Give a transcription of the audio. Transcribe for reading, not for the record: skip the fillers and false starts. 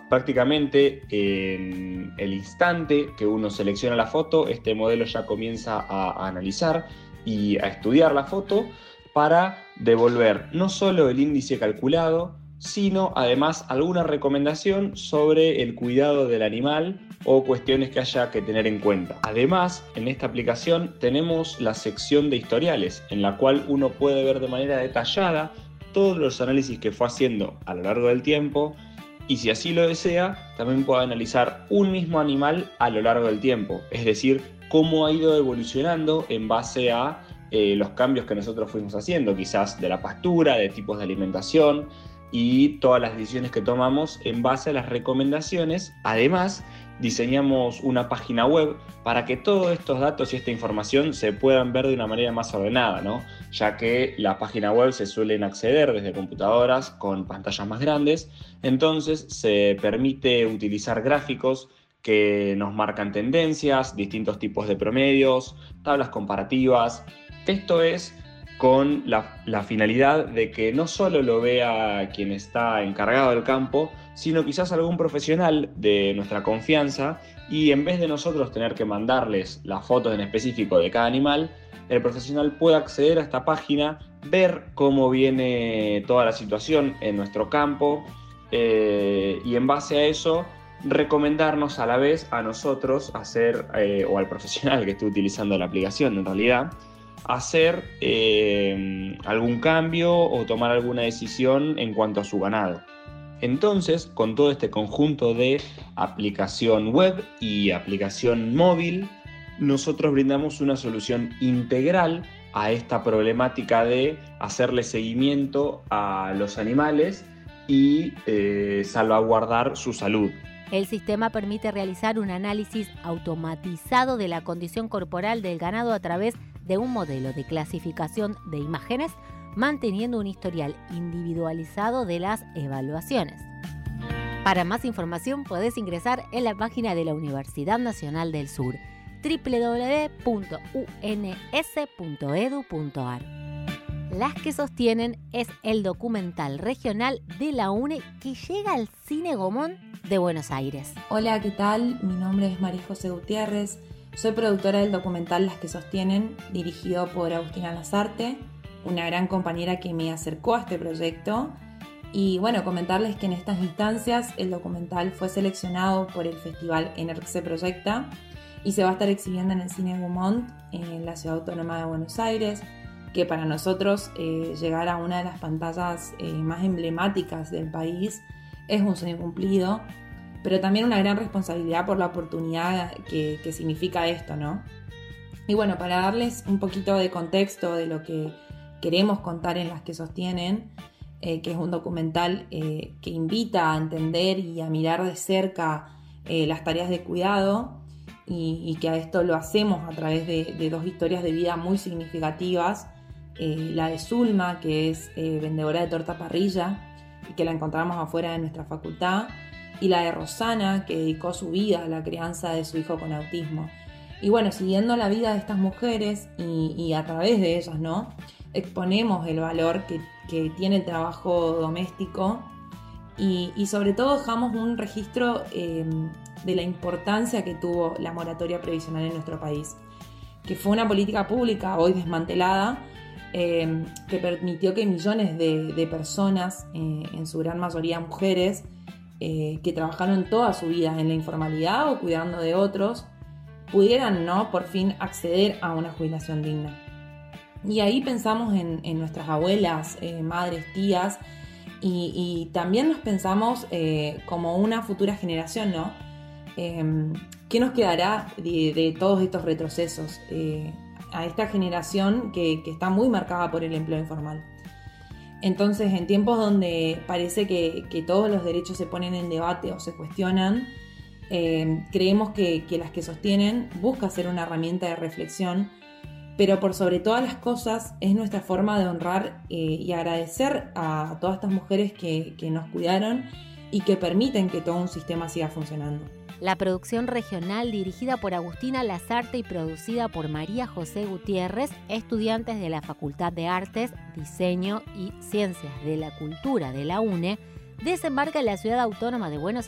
Prácticamente en el instante que uno selecciona la foto, este modelo ya comienza a analizar y a estudiar la foto para devolver no solo el índice calculado, sino además alguna recomendación sobre el cuidado del animal o cuestiones que haya que tener en cuenta. Además, en esta aplicación tenemos la sección de historiales, en la cual uno puede ver de manera detallada todos los análisis que fue haciendo a lo largo del tiempo, y si así lo desea, también puede analizar un mismo animal a lo largo del tiempo, es decir, cómo ha ido evolucionando en base a los cambios que nosotros fuimos haciendo, quizás de la pastura, de tipos de alimentación y todas las decisiones que tomamos en base a las recomendaciones. Además, diseñamos una página web para que todos estos datos y esta información se puedan ver de una manera más ordenada, ¿no? Ya que la página web se suelen acceder desde computadoras con pantallas más grandes, entonces se permite utilizar gráficos que nos marcan tendencias, distintos tipos de promedios, tablas comparativas. Esto es con la finalidad de que no solo lo vea quien está encargado del campo, sino quizás algún profesional de nuestra confianza, y en vez de nosotros tener que mandarles las fotos en específico de cada animal, el profesional puede acceder a esta página, ver cómo viene toda la situación en nuestro campo y en base a eso recomendarnos a la vez a nosotros hacer, o al profesional que esté utilizando la aplicación en realidad, hacer algún cambio o tomar alguna decisión en cuanto a su ganado. Entonces, con todo este conjunto de aplicación web y aplicación móvil, nosotros brindamos una solución integral a esta problemática de hacerle seguimiento a los animales y salvaguardar su salud. El sistema permite realizar un análisis automatizado de la condición corporal del ganado a través de un modelo de clasificación de imágenes, manteniendo un historial individualizado de las evaluaciones. Para más información podés ingresar en la página de la Universidad Nacional del Sur, www.uns.edu.ar. Las que sostienen es el documental regional de la UNE que llega al Cine Gaumont de Buenos Aires. Hola, ¿qué tal? Mi nombre es María José Gutiérrez. Soy productora del documental Las que sostienen, dirigido por Agustina Lazarte, una gran compañera que me acercó a este proyecto. Y bueno, comentarles que en estas instancias el documental fue seleccionado por el festival Energse Proyecta y se va a estar exhibiendo en el Cine Gaumont en la Ciudad Autónoma de Buenos Aires, que para nosotros llegar a una de las pantallas más emblemáticas del país es un sueño cumplido, pero también una gran responsabilidad por la oportunidad que significa esto, ¿no? Y bueno, para darles un poquito de contexto de lo que queremos contar en Las que sostienen, que es un documental que invita a entender y a mirar de cerca las tareas de cuidado, y que a esto lo hacemos a través de dos historias de vida muy significativas. La de Zulma, que es vendedora de torta parrilla y que la encontramos afuera de nuestra facultad, y la de Rosana, que dedicó su vida a la crianza de su hijo con autismo. Y bueno, siguiendo la vida de estas mujeres y a través de ellas, ¿no?, exponemos el valor que tiene el trabajo doméstico y sobre todo dejamos un registro de la importancia que tuvo la moratoria previsional en nuestro país, que fue una política pública hoy desmantelada, que permitió que millones de personas, en su gran mayoría mujeres, que trabajaron toda su vida en la informalidad o cuidando de otros, pudieran, ¿no?, por fin acceder a una jubilación digna. Y ahí pensamos en nuestras abuelas, madres, tías, y también nos pensamos como una futura generación, ¿no? ¿Qué nos quedará de todos estos retrocesos? A esta generación que está muy marcada por el empleo informal. Entonces, en tiempos donde parece que todos los derechos se ponen en debate o se cuestionan, creemos que Las que sostienen busca ser una herramienta de reflexión, pero por sobre todas las cosas es nuestra forma de honrar y agradecer a todas estas mujeres que nos cuidaron y que permiten que todo un sistema siga funcionando. La producción regional, dirigida por Agustina Lazarte y producida por María José Gutiérrez, estudiantes de la Facultad de Artes, Diseño y Ciencias de la Cultura de la UNE, desembarca en la Ciudad Autónoma de Buenos